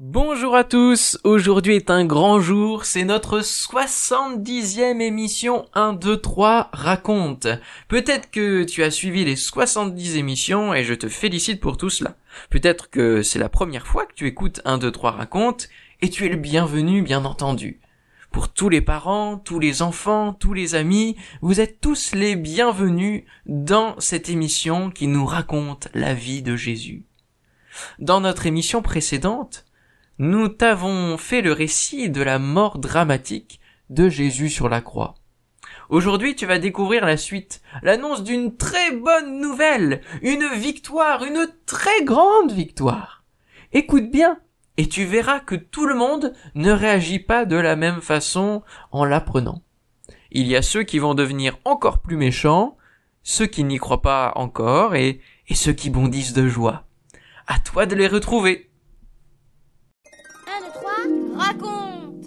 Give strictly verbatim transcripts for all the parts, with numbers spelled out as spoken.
Bonjour à tous, aujourd'hui est un grand jour, c'est notre soixante-dixième émission un, deux, trois raconte. Peut-être que tu as suivi les soixante-dix émissions et je te félicite pour tout cela. Peut-être que c'est la première fois que tu écoutes un, deux, trois raconte et tu es le bienvenu bien entendu. Pour tous les parents, tous les enfants, tous les amis, vous êtes tous les bienvenus dans cette émission qui nous raconte la vie de Jésus. Dans notre émission précédente, nous t'avons fait le récit de la mort dramatique de Jésus sur la croix. Aujourd'hui, tu vas découvrir la suite, l'annonce d'une très bonne nouvelle, une victoire, une très grande victoire. Écoute bien, et tu verras que tout le monde ne réagit pas de la même façon en l'apprenant. Il y a ceux qui vont devenir encore plus méchants, ceux qui n'y croient pas encore, et, et ceux qui bondissent de joie. À toi de les retrouver. un, deux, trois, raconte!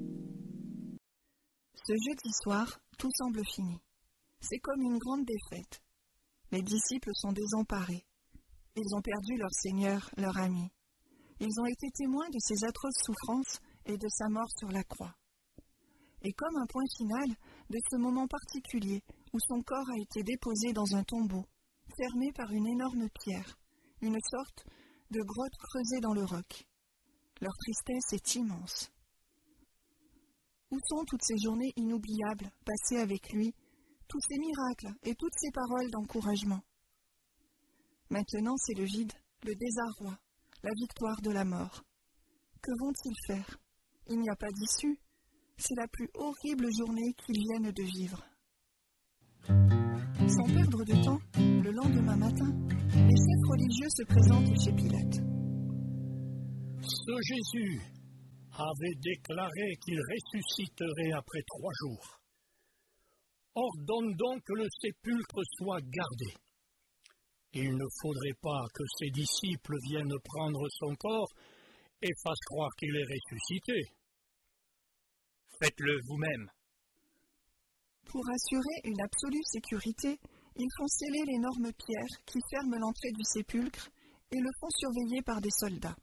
Ce jeudi soir, tout semble fini. C'est comme une grande défaite. Les disciples sont désemparés. Ils ont perdu leur Seigneur, leur ami. Ils ont été témoins de ses atroces souffrances et de sa mort sur la croix. Et comme un point final de ce moment particulier où son corps a été déposé dans un tombeau, fermé par une énorme pierre, une sorte de grotte creusée dans le roc. Leur tristesse est immense. Où sont toutes ces journées inoubliables passées avec lui, tous ces miracles et toutes ces paroles d'encouragement? Maintenant, c'est le vide, le désarroi, la victoire de la mort. Que vont-ils faire? Il n'y a pas d'issue. C'est la plus horrible journée qu'ils viennent de vivre. Sans perdre de temps, le lendemain matin, les chefs religieux se présentent chez Pilate. Ce Jésus avait déclaré qu'il ressusciterait après trois jours. Ordonne donc que le sépulcre soit gardé. Il ne faudrait pas que ses disciples viennent prendre son corps et fassent croire qu'il est ressuscité. Faites-le vous-même. Pour assurer une absolue sécurité, ils font sceller l'énorme pierre qui ferme l'entrée du sépulcre et le font surveiller par des soldats.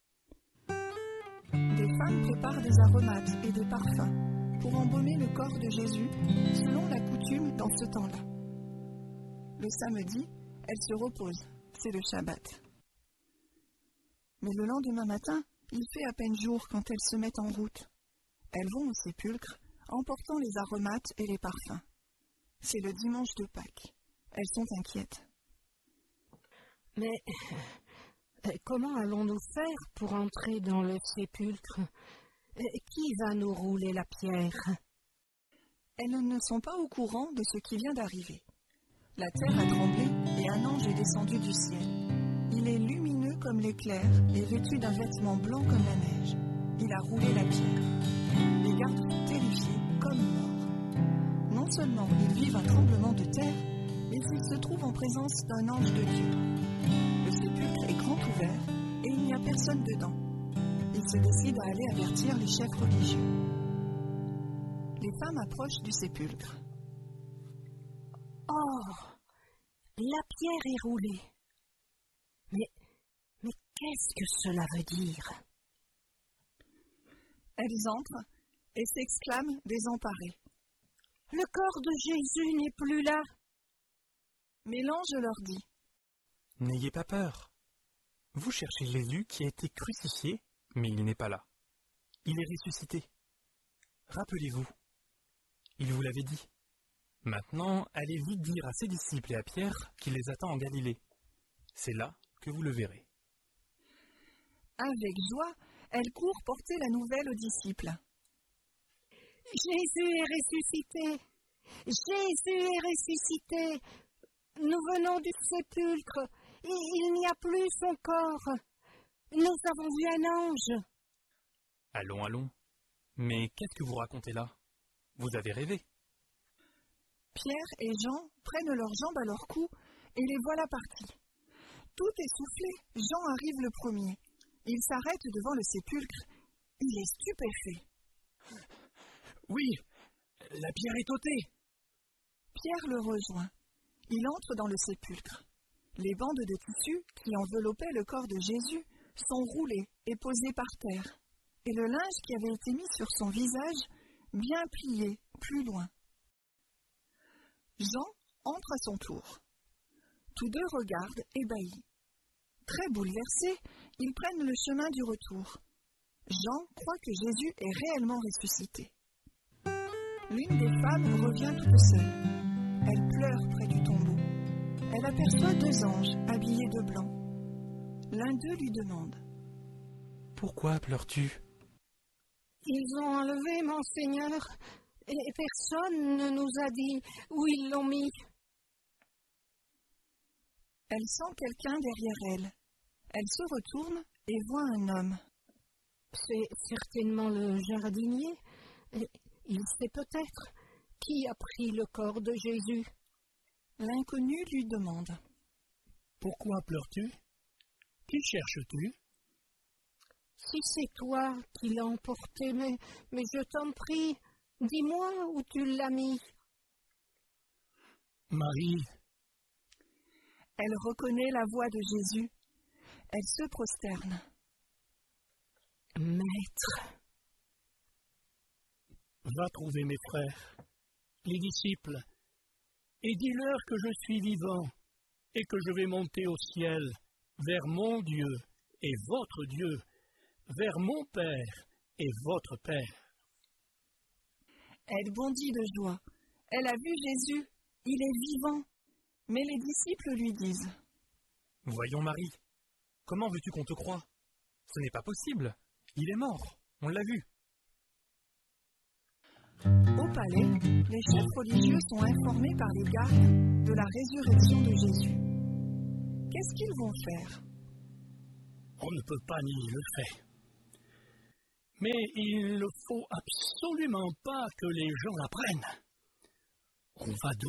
Des femmes préparent des aromates et des parfums pour embaumer le corps de Jésus selon la coutume dans ce temps-là. Le samedi, elles se reposent, c'est le Shabbat. Mais le lendemain matin, il fait à peine jour quand elles se mettent en route. Elles vont au sépulcre, emportant les aromates et les parfums. C'est le dimanche de Pâques. Elles sont inquiètes. Mais comment allons-nous faire pour entrer dans le sépulcre? Qui va nous rouler la pierre? Elles ne sont pas au courant de ce qui vient d'arriver. La terre a tremblé et un ange est descendu du ciel. Il est lumineux comme l'éclair et vêtu d'un vêtement blanc comme la neige. Il a roulé la pierre. Les gardes sont terrifiés comme morts. Non seulement ils vivent un tremblement de terre, mais ils se trouvent en présence d'un ange de Dieu. Le sépulcre est grand ouvert et il n'y a personne dedans. Ils se décident à aller avertir les chefs religieux. Les femmes approchent du sépulcre. Oh, la pierre est roulée. Mais, mais qu'est-ce que cela veut dire? Elles entrent et s'exclament désemparées. Le corps de Jésus n'est plus là. Mais l'ange leur dit: N'ayez pas peur. Vous cherchez Jésus qui a été crucifié, mais il n'est pas là. Il est ressuscité. Rappelez-vous, il vous l'avait dit. Maintenant, allez vite dire à ses disciples et à Pierre qu'il les attend en Galilée. C'est là que vous le verrez. Avec joie, elles courent porter la nouvelle aux disciples. Jésus est ressuscité! Jésus est ressuscité! Nous venons du sépulcre, et il n'y a plus son corps. Nous avons vu un ange. Allons, allons. Mais qu'est-ce que vous racontez là? Vous avez rêvé. Pierre et Jean prennent leurs jambes à leur cou et les voilà partis. Tout essoufflé, Jean arrive le premier. Il s'arrête devant le sépulcre. Il est stupéfait. Oui, la pierre est ôtée. Pierre le rejoint. Il entre dans le sépulcre. Les bandes de tissu qui enveloppaient le corps de Jésus sont roulés et posés par terre, et le linge qui avait été mis sur son visage, bien plié, plus loin. Jean entre à son tour. Tous deux regardent ébahis. Très bouleversés, ils prennent le chemin du retour. Jean croit que Jésus est réellement ressuscité. L'une des femmes revient toute seule. Elle pleure près du tombeau. Elle aperçoit deux anges habillés de blanc. L'un d'eux lui demande: « Pourquoi pleures-tu » ? « Ils ont enlevé mon Seigneur, et personne ne nous a dit où ils l'ont mis. » Elle sent quelqu'un derrière elle. Elle se retourne et voit un homme. C'est certainement le jardinier. Il sait peut-être qui a pris le corps de Jésus. L'inconnu lui demande: « Pourquoi pleures-tu? Qui cherches-tu » ? « Si c'est toi qui l'as emporté, mais, mais je t'en prie, dis-moi où tu l'as mis. » Marie. Elle reconnaît la voix de Jésus. Elle se prosterne. « Maître. » Va trouver mes frères, les disciples, et dis-leur que je suis vivant et que je vais monter au ciel vers mon Dieu et votre Dieu, vers mon Père et votre Père. Elle bondit de joie. Elle a vu Jésus. Il est vivant. Mais les disciples lui disent: « Voyons Marie, comment veux-tu qu'on te croie? Ce n'est pas possible. Il est mort. On l'a vu. » Au palais, les chefs religieux sont informés par les gardes de la résurrection de Jésus. Qu'est-ce qu'ils vont faire? On ne peut pas nier le fait. Mais il ne faut absolument pas que les gens l'apprennent. On va